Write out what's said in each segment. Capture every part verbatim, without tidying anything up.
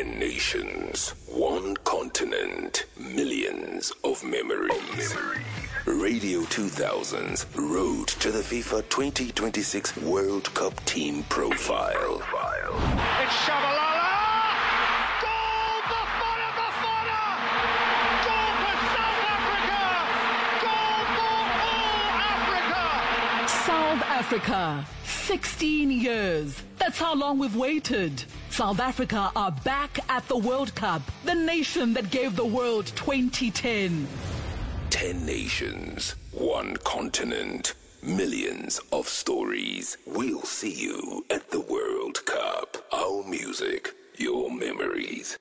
Ten nations, one continent, millions of memories. Radio two thousands Road to the FIFA twenty twenty-six World Cup Team Profile. It's Shabalala! Goal! Bafana Bafana! Goal for South Africa! Goal for all Africa! South Africa, sixteen years. That's how long we've waited. South Africa are back at the World Cup, the nation that gave the world twenty ten. Ten nations, one continent, millions of stories. We'll see you at the World Cup. Our music, your memories.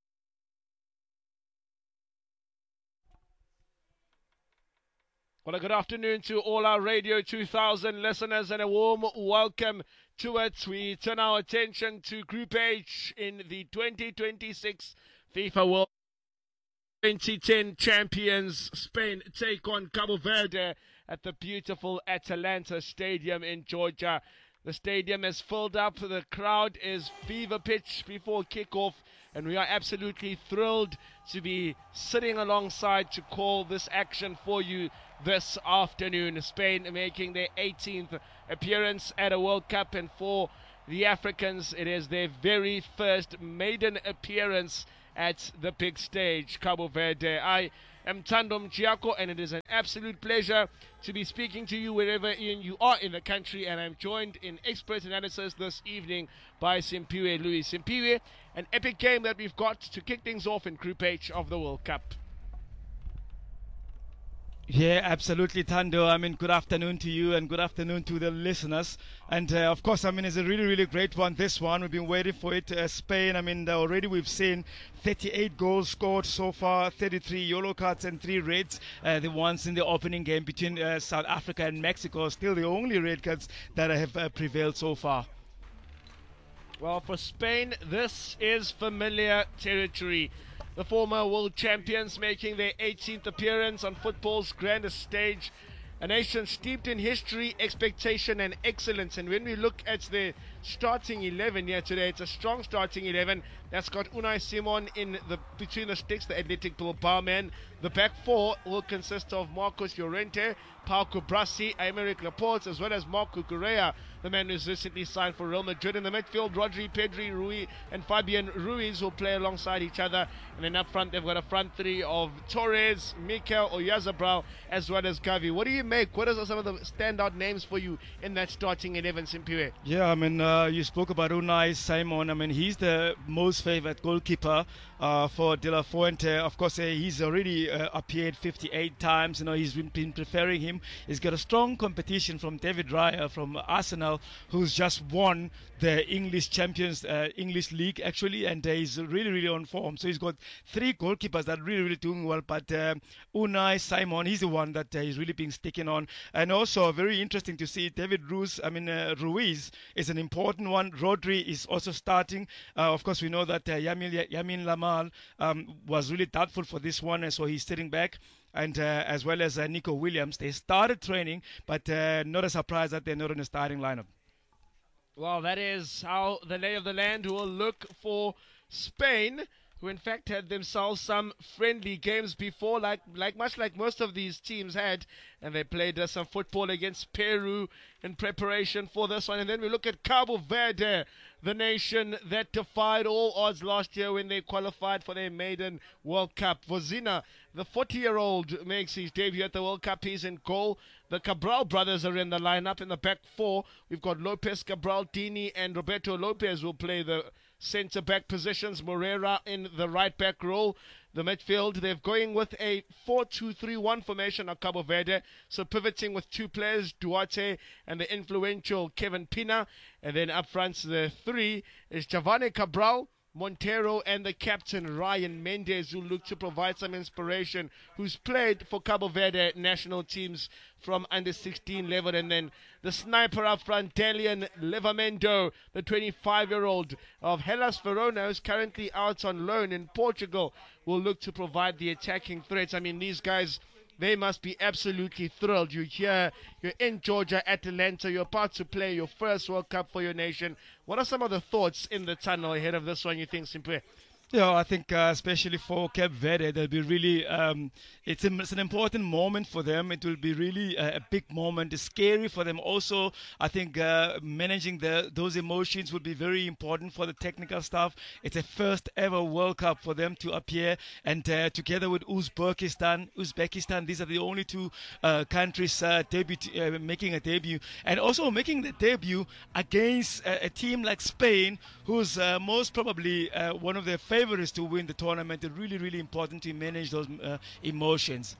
Well, a good afternoon to all our Radio two thousand listeners and a warm welcome to it. We turn our attention to Group H in the twenty twenty-six FIFA World twenty ten champions. Spain take on Cabo Verde at the beautiful Atalanta Stadium in Georgia. The stadium is filled up. The crowd is fever pitch before kickoff, and we are absolutely thrilled to be sitting alongside to call this action for you this afternoon. Spain making their eighteenth appearance at a World Cup, and for the Africans, it is their very first maiden appearance at the big stage, Cabo Verde. I am Tando Mchiako, and it is an absolute pleasure to be speaking to you wherever in you are in the country, and I'm joined in expert analysis this evening by Simpiwe Louis. Simpiwe, an epic game that we've got to kick things off in Group H of the World Cup. Yeah, absolutely, Tando. I mean, good afternoon to you and good afternoon to the listeners. And uh, of course, I mean, it's a really, really great one. This one, we've been waiting for it. Uh, Spain, I mean, already we've seen thirty-eight goals scored so far, thirty-three yellow cards and three reds. Uh, the ones in the opening game between uh, South Africa and Mexico, still the only red cards that have uh, prevailed so far. Well, for Spain, this is familiar territory. The former world champions making their eighteenth appearance on football's grandest stage. A nation steeped in history, expectation and excellence. And when we look at the starting eleven here today, it's a strong starting eleven that's got Unai Simon in the between the sticks, the Athletic Bilbao man. The back four will consist of Marcos Llorente, Pau Cubarsí, Aymeric Laporte, as well as Marco Correa, the man who's recently signed for Real Madrid. In the midfield, Rodri, Pedri, Rui and Fabian Ruiz will play alongside each other. And then up front, they've got a front three of Torres, Mikel Oyarzabal, as well as Gavi. What do you make? What are some of the standout names for you in that starting eleven, Simpiwe? Yeah, I mean, uh, you spoke about Unai Simon. I mean, he's the most favourite goalkeeper uh, for De La Fuente. Of course, uh, he's already uh, appeared fifty-eight times. You know, he's been, been preferring him. He's got a strong competition from David Raya from Arsenal, who's just won the English Champions, uh, English League actually, and uh, he's really, really on form. So he's got three goalkeepers that are really, really doing well. But uh, Unai Simon, he's the one that uh, is really being sticking on. And also very interesting to see David Ruiz. I mean, uh, Ruiz is an important one. Rodri is also starting. Uh, of course, we know that uh, Yamin, Yamin Lamal um, was really doubtful for this one, and so he's sitting back. And uh, as well as uh, Nico Williams, they started training, but uh, not a surprise that they're not in the starting lineup. Well, that is how the lay of the land will look for Spain, who in fact had themselves some friendly games before, like like much like most of these teams had, and they played uh, some football against Peru in preparation for this one. And then we look at Cabo Verde, the nation that defied all odds last year when they qualified for their maiden World Cup. Vozina, the forty-year-old, makes his debut at the World Cup. He's in goal. The Cabral brothers are in the lineup. In the back four, we've got Lopez, Cabral, Dini, and Roberto Lopez will play the centre-back positions. Moreira in the right-back role. The midfield, they're going with a four two three one formation of Cabo Verde. So pivoting with two players, Duarte and the influential Kevin Pina. And then up front, the three is Giovanni Cabral, Montero and the captain Ryan Mendes, who look to provide some inspiration, who's played for Cabo Verde national teams from under sixteen level. And then the sniper up front, Dalian Livramento, the twenty-five-year-old of Hellas Verona, who's currently out on loan in Portugal, will look to provide the attacking threats. I mean, these guys, they must be absolutely thrilled. You're here, you're in Georgia, Atlanta, you're about to play your first World Cup for your nation. What are some of the thoughts in the tunnel ahead of this one, you think, Simpiwe? Yeah, I think uh, especially for Cape Verde, they'll be really. Um, it's, a, it's an important moment for them. It will be really a, a big moment. It's scary for them also. I think uh, managing the those emotions would be very important for the technical staff. It's a first ever World Cup for them to appear, and uh, together with Uzbekistan, Uzbekistan, these are the only two uh, countries uh, debut uh, making a debut, and also making the debut against a, a team like Spain, who's uh, most probably uh, one of their favorites to win the tournament. It's really, really important to manage those uh, emotions.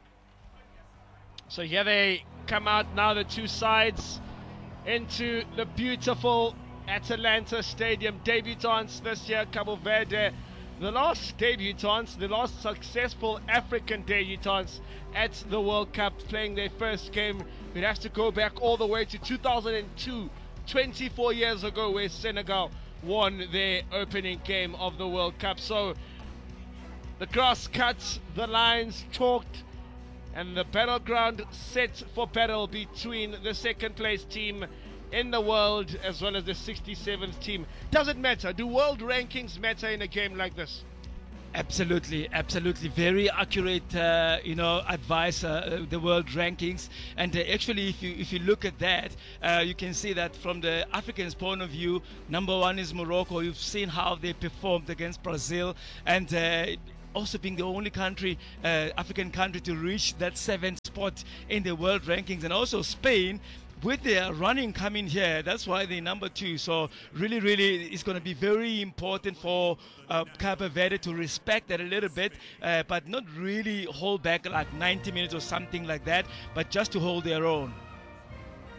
So here they come out now, the two sides, into the beautiful Atalanta Stadium. Debutants this year, Cabo Verde. The last debutants, the last successful African debutants at the World Cup, playing their first game. We'd have to go back all the way to two thousand two, twenty-four years ago, where Senegal won their opening game of the World Cup. So the grass cut, the lines chalked, and the battleground set for battle between the second place team in the world as well as the sixty-seventh team. Does it matter? Do world rankings matter in a game like this? Absolutely, absolutely. Very accurate, uh, you know, advice, uh, the world rankings. And uh, actually, if you if you look at that, uh, you can see that from the Africans' point of view, number one is Morocco. You've seen how they performed against Brazil, and uh, also being the only country, uh, African country, to reach that seventh spot in the world rankings. And also Spain, with their running coming here, that's why they're number two. So really, really, it's going to be very important for uh, Cape Verde to respect that a little bit, uh, but not really hold back like ninety minutes or something like that, but just to hold their own.